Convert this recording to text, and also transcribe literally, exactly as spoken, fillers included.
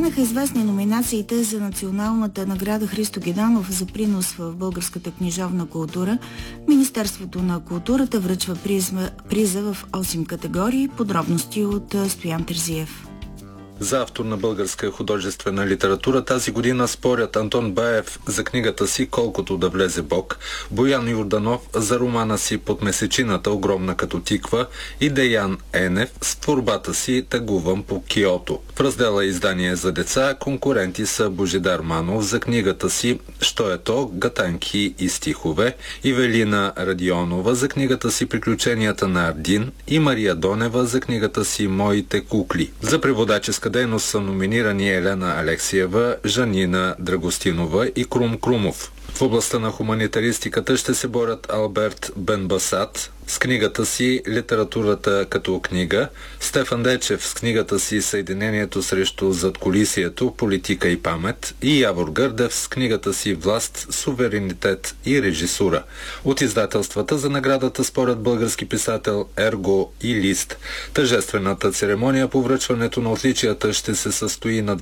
Станаха известни номинациите за националната награда Христо Геданов за принос в българската книжовна култура. Министерството на културата връчва призма, приза в осем категории. Подробности от Стоян Терзиев. За автор на българска художествена литература тази година спорят Антон Баев за книгата си «Колкото да влезе Бог», Боян Йорданов за романа си «Под месечината, огромна като тиква» и Деян Енев с творбата си «Тъгувам по Киото». В раздела издание за деца конкуренти са Божидар Манов за книгата си «Що е то? Гатанки и стихове», Ивелина Радионова за книгата си «Приключенията на Ардин» и Мария Донева за книгата си «Моите кукли». За преводаческа дейност са номинирани Елена Алексиева, Жанина Драгостинова и Крум Крумов. В областта на хуманитаристиката ще се борят Алберт Бенбасат с книгата си «Литературата като книга», Стефан Дечев с книгата си «Съединението срещу задкулисието, политика и памет» и Явор Гърдев с книгата си «Власт, суверенитет и режисура». От издателствата за наградата спорят български писател Ерго и Лист. Тържествената церемония по връчването на отличията ще се състои на